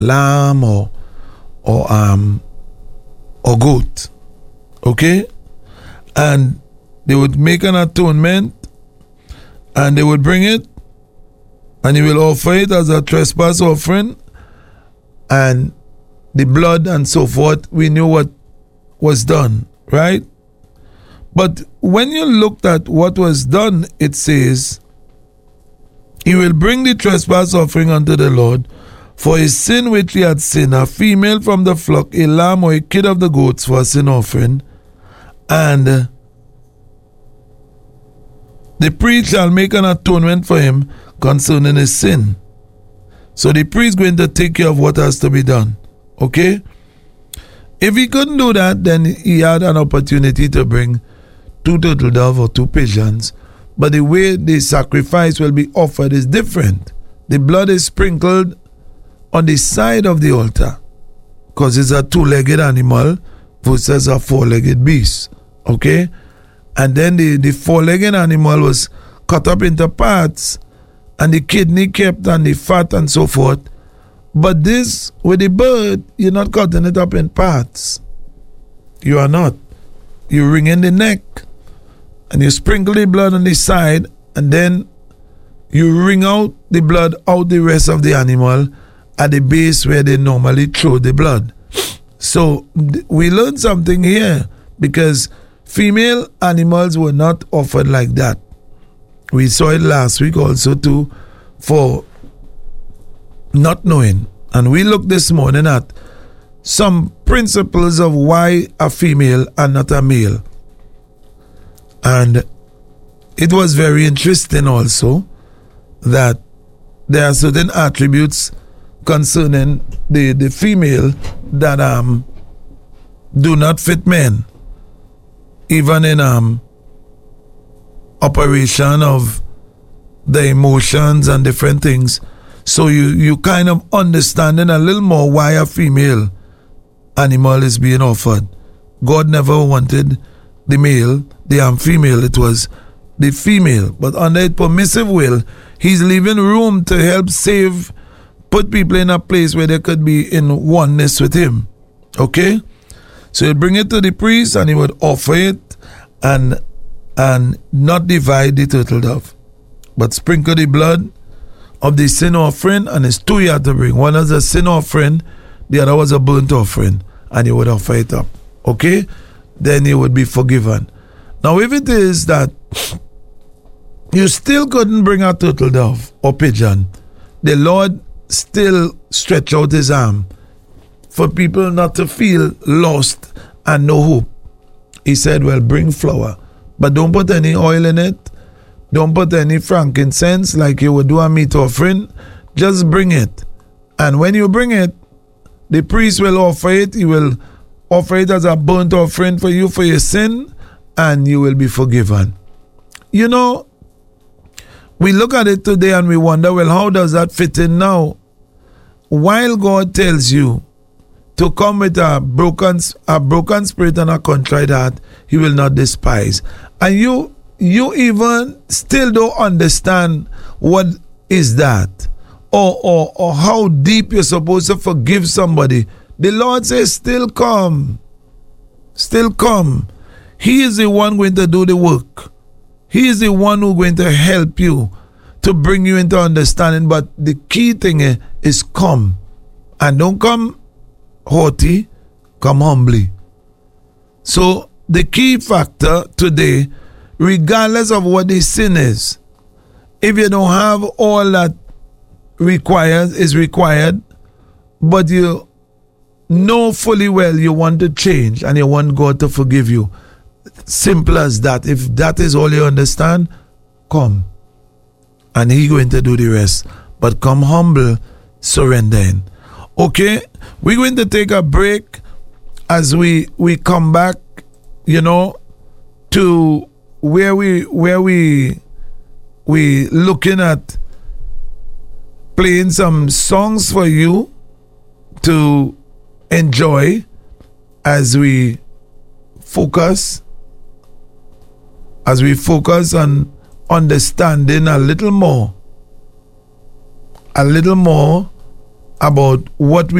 lamb or goat. Okay? And they would make an atonement and they would bring it and he will offer it as a trespass offering, and the blood and so forth, we knew what was done, right? But when you looked at what was done, it says, he will bring the trespass offering unto the Lord for his sin which he had sinned, a female from the flock, a lamb or a kid of the goats for a sin offering, and the priest shall make an atonement for him concerning his sin. So the priest is going to take care of what has to be done. Okay? If he couldn't do that, then he had an opportunity to bring 2 turtle doves or 2 pigeons. But the way the sacrifice will be offered is different. The blood is sprinkled on the side of the altar because it's a 2-legged animal versus a 4-legged beast. Okay? And then the 4-legged animal was cut up into parts, and the kidney kept and the fat and so forth. But this, with the bird, you're not cutting it up in parts. You are not. You wring in the neck, and you sprinkle the blood on the side, and then you wring out the blood out the rest of the animal at the base where they normally throw the blood. So we learned something here, because female animals were not offered like that. We saw it last week also too, for not knowing. And we looked this morning at some principles of why a female and not a male. And it was very interesting also that there are certain attributes concerning the female that do not fit men. Even in operation of the emotions and different things. So you kind of understanding a little more why a female animal is being offered. God never wanted the male, the female, it was the female. But under his permissive will, he's leaving room to help save, put people in a place where they could be in oneness with him. Okay? So he'll bring it to the priest and he would offer it and not divide the turtle dove, but sprinkle the blood of the sin offering, and it's 2 you had to bring. One is a sin offering, the other was a burnt offering, and he would offer it up. Okay? Then he would be forgiven. Now if it is that you still couldn't bring a turtle dove or pigeon, the Lord still stretch out his arm for people not to feel lost and no hope. He said, well, bring flour, but don't put any oil in it. Don't put any frankincense like you would do a meat offering. Just bring it. And when you bring it, the priest will offer it. He will offer it as a burnt offering for you for your sin, and you will be forgiven. You know, we look at it today and we wonder, well, how does that fit in now? While God tells you to come with a broken spirit and a contrite heart, he will not despise. And you even still don't understand what is that, or how deep you're supposed to forgive somebody. The Lord says, still come. Still come. He is the one going to do the work. He is the one who's going to help you to bring you into understanding. But the key thing is come. And don't come haughty, come humbly. So the key factor today, regardless of what the sin is, if you don't have all that is required, but you know fully well you want to change and you want God to forgive you, simple as that. If that is all you understand, come. And He's going to do the rest. But come humble, surrendering. Okay, we're going to take a break. As we come back, to where we looking at playing some songs for you to enjoy as we focus on understanding a little more about what we